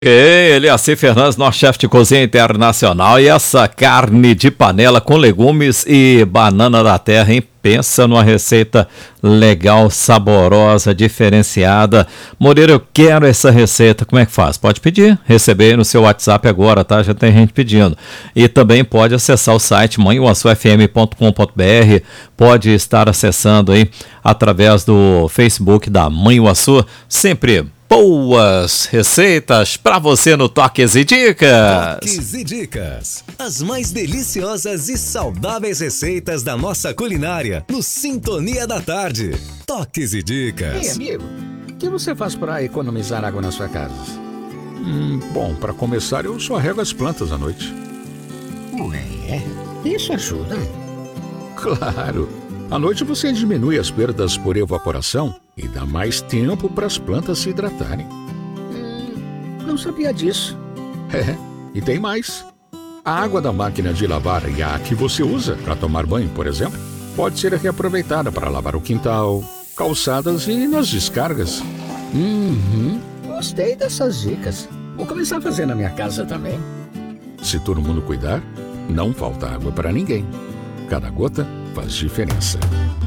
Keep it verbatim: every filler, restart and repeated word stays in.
Ei, Eliaci Fernandes, nosso chefe de cozinha internacional. E essa carne de panela com legumes e banana da terra, hein? Pensa numa receita legal, saborosa, diferenciada. Moreira, eu quero essa receita. Como é que faz? Pode pedir, receber aí no seu WhatsApp agora, tá? Já tem gente pedindo. E também pode acessar o site mãe u a su f m ponto com ponto b r. Pode estar acessando aí através do Facebook da Mãe Uaçu. Sempre boas receitas para você no Toques e Dicas. Toques e Dicas. As mais deliciosas e saudáveis receitas da nossa culinária no Sintonia da Tarde. Toques e Dicas. Ei, amigo, o que você faz para economizar água na sua casa? Hum, bom, para começar, eu só rego as plantas à noite. Ué, isso ajuda. Claro. À noite você diminui as perdas por evaporação e dá mais tempo para as plantas se hidratarem. Hum, não sabia disso. É, e tem mais. A água da máquina de lavar e a que você usa para tomar banho, por exemplo, pode ser reaproveitada para lavar o quintal, calçadas e nas descargas. Uhum, gostei dessas dicas. Vou começar a fazer na minha casa também. Se todo mundo cuidar, não falta água para ninguém. Cada gota faz diferença.